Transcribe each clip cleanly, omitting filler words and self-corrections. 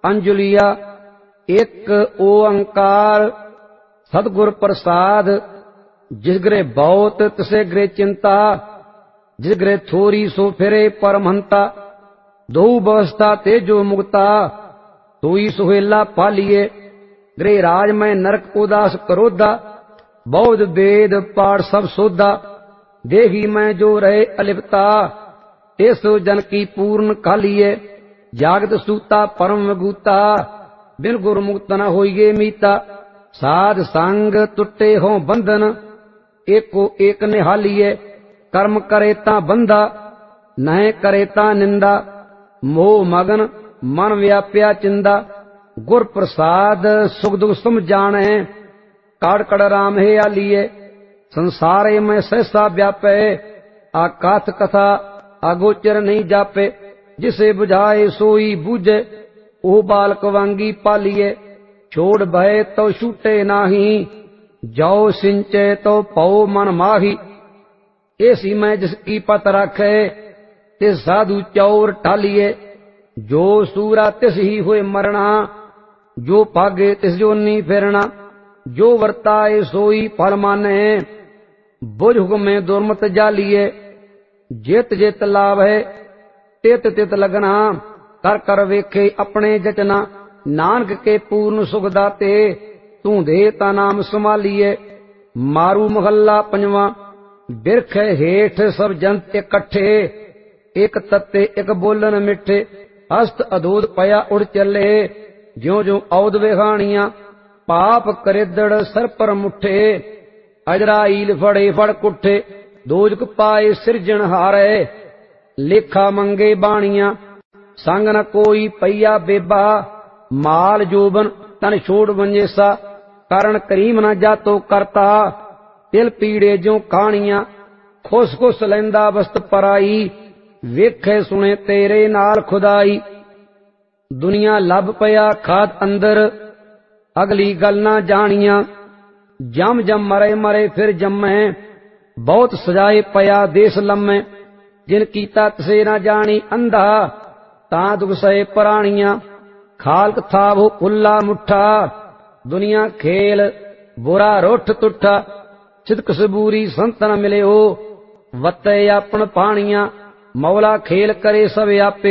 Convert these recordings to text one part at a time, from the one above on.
अंजुलिया एक ओंकार सतगुर प्रसाद। जिस गृह बहुत तिसे गृह चिंता, जिस गृह थोरी सो फिरे परमहंता। दो व्यवस्था तेजो मुक्ता, सोई सुहेला पालिए। गृह राज में नरक उदास करोधा, बौद्ध वेद पाठ सब सोधा। देही में जो रहे अलिप्ता, इस जन की पूर्ण कालिए। जागत सूता परम विभूता, बिन गुरमुक्त न होइए मीता। साध संग टुटे हो बंधन, एको एक निहालिए। कर्म करे ता बंधा, नह करे ता निंदा। मोह मगन मन व्याप्या चिंदा, गुर प्रसाद सुख दुख सम जाने। काड़ कड़ राम है आलिए, संसारे में सहसा व्यापे। आकाथ कथा अगोचर नहीं जापे, जिसे बुझाए सोई बूझे। ओ बालक वांगी पालिए, छोड़ भय तो छूटे नाही। जाओ सिंचे तो पौ मन माही। ऐसी में जिसकी पत रखे, तिस साधु चौर टालिए। जो सूरा तिस ही हुए मरना, जो भागे तिस जोनी फिरना। जो वर्ताए सोई फल माने, बुझ हुक्मे दुर्मत जालिए। जित जित लाभ है तित तित लगना, कर कर वेखे अपने जचना। नानक के पूर्ण सुख दाते, तू दे ता नाम संभालिए। मारू महल्ला पंजवा। बिरख हेठ सब जंत इकट्ठे, एक तत्ते एक बोलन मिठे। हस्त अदूत पया उड़ चले, ज्यो ज्यो औद विहानिया। पाप करेदड़ सर पर मुठे, अजराइल फड़े फड़ कुठे। दोजक पाए सिरजन हारे, लेखा मंगे बाणिया। संग न कोई पैया बेबा, माल जोबन तन छोड़ वंजेसा। कारण करीम न जातो करता, तिल पीड़े ज्यों कहानियां। खुश खुश लैंदा वस्त पराई, वेखे सुने तेरे नाल खुदाई। दुनिया लब पया खाद अंदर, अगली गल ना जानिया। जम जम मरे मरे फिर जम्मे, बहुत सजाए पया देश लम्मे। जिन कीता तिसे ना जानी अंधा, तां दुख सहे पराणिया। खालक था वो खुल्ला मुठा, दुनिया खेल बुरा रोठ तुठा। चितक सबूरी संतन मिले हो, वत्ते आपन पानिया। मौला खेल करे सब आपे,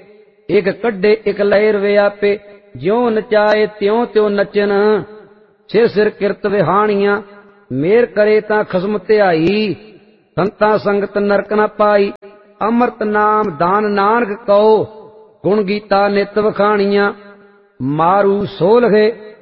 एक कड्डे एक लहर वे आपे। ज्यों नचाए त्यों त्यों नचन, छे सिर किरत विहानिया। मेर करे ता खसम त्याई, संता संगत नरक न पाई। अमृत नाम दान नानक कहो, गुण गीता नित वखाणिया। मारू सोलहे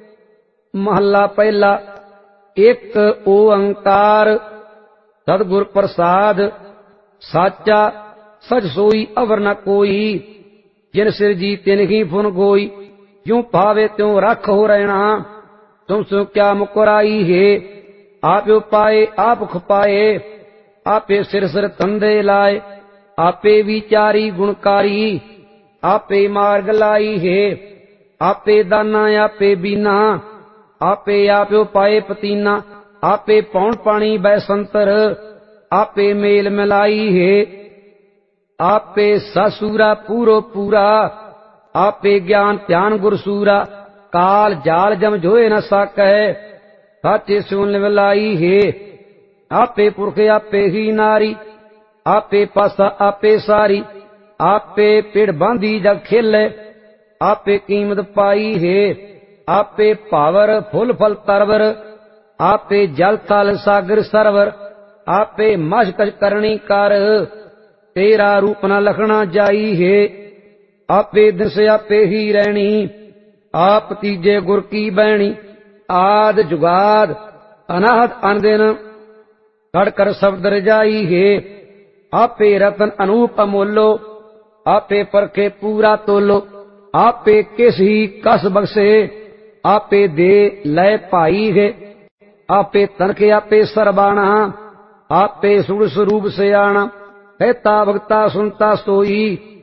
महला पहला। एक ओंकार सतगुर प्रसाद, साचा सच सोई अवर न कोई। जिन सिर जी तिन ही फुन गोई, ज्यों भावे त्यों रख हो रहना। तुम सो क्या मुकराई है, आप पाए आप खुपाए। आपे सिर सिर तंदे लाए, आपे विचारी गुणकारी। आपे मार्ग लाई है, आपे दाना आपे बीना। आपे आपो पाए पतीना, आपे पौन पानी बैसंतर। आपे मेल मिलाई है, आपे ससूरा पूरो पूरा। आपे ज्ञान ध्यान गुरसूरा, काल जाल जम जोए न साकै। साचे सुन मिलाई है, आपे पुरख आपे ही नारी। आपे पासा आपे सारी, आपे पेड़ बांधी जग खेले। आपे कीमत पाई है, आपे पावर फुल फल तरवर। आपे जल थल सागर सरवर, आपे मश कश करनी कर। तेरा रूप न लखना जाई है, आपे दिस आपे ही रहनी। आप तीजे गुर की बैणी, आद जुगाद अनाहत अनदिन। कड़ कर शब्द रजाई है, आपे रतन अनूप अमोलो। आपे परखे पूरा तोलो, आपे किस ही कस बक्से। आपे दे लय पाई है, आपे तनके आपे सरबाना। आपे सुर स्वरूप से आना, कहता भगता सुनता सोई।